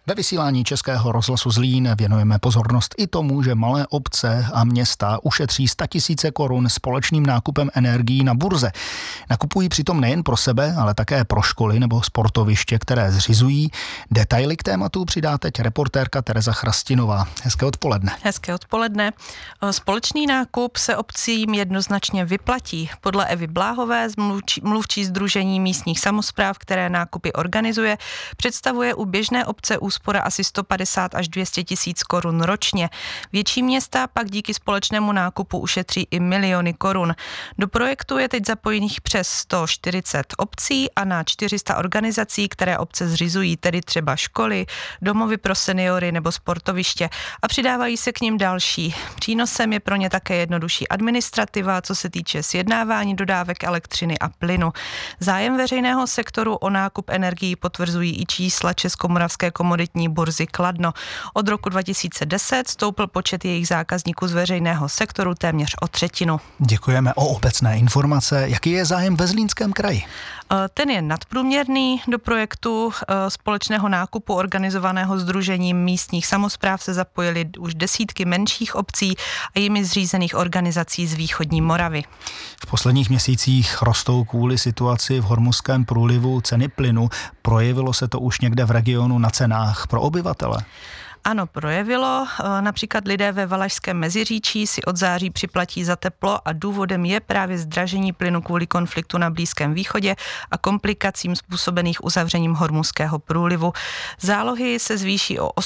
Ve vysílání Českého rozhlasu Zlín věnujeme pozornost i tomu, že malé obce a města ušetří 100 000 korun společným nákupem energií na burze. Nakupují přitom nejen pro sebe, ale také pro školy nebo sportoviště, které zřizují. Detaily k tématu přidá teď reportérka Tereza Chrastinová. Hezké odpoledne. Hezké odpoledne. Společný nákup se obcím jednoznačně vyplatí. Podle Evy Bláhové, mluvčí Sdružení místních samospráv, které nákupy organizuje, představuje u běžné obce úspora asi 150 až 200 000 korun ročně. Větší města pak díky společnému nákupu ušetří i miliony korun. Do projektu je teď zapojených přes 140 obcí a na 400 organizací, které obce zřizují, tedy třeba školy, domovy pro seniory nebo sportoviště, a přidávají se k nim další. Přínosem je pro ně také jednodušší administrativa, co se týče sjednávání dodávek elektřiny a plynu. Zájem veřejného sektoru o nákup energií potvrzují i čísla Českomoravské komoditní burzy Kladno. Od roku 2010 stoupl počet jejich zákazníků z veřejného sektoru téměř o 1/3. Děkujeme. O obecné informace. Jaký je zájem ve Zlínském kraji? Ten je nadprůměrný. Do projektu společného nákupu organizovaného Sdružením místních samospráv se zapojily už desítky menších obcí a jimi zřízených organizací z východní Moravy. V posledních měsících rostou kvůli situaci v Hormuzském průlivu ceny plynu. Projevilo se to už někde v regionu na cenách pro obyvatele? Ano, projevilo. Například lidé ve Valašském Meziříčí si od září připlatí za teplo a důvodem je právě zdražení plynu kvůli konfliktu na Blízkém východě a komplikacím způsobených uzavřením Hormuzského průlivu. Zálohy se zvýší o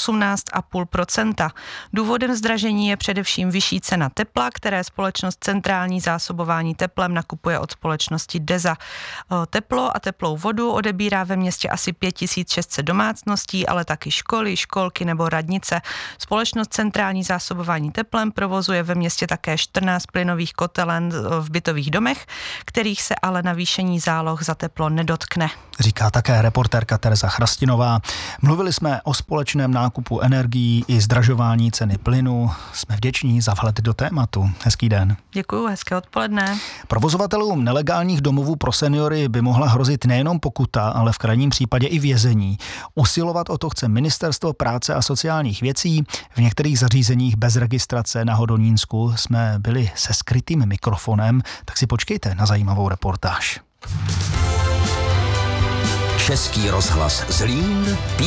18,5%. Důvodem zdražení je především vyšší cena tepla, které společnost Centrální zásobování teplem nakupuje od společnosti DEZA. Teplo a teplou vodu odebírá ve městě asi 5600 domácností, ale taky školy, školky nebo radnice. Společnost Centrální zásobování teplem provozuje ve městě také 14 plynových kotelen v bytových domech, kterých se ale navýšení záloh za teplo nedotkne. Říká také reportérka Tereza Chrastinová. Mluvili jsme o společném nákupu energií i zdražování ceny plynu. Jsme vděční za vhled do tématu. Hezký den. Děkuju, hezké odpoledne. Provozovatelům nelegálních domovů pro seniory by mohla hrozit nejenom pokuta, ale v krajním případě i vězení. Usilovat o to chce Ministerstvo práce a sociálních věcí. V některých zařízeních bez registrace na Hodonínsku jsme byli se skrytým mikrofonem, tak si počkejte na zajímavou reportáž. Český rozhlas Zlín.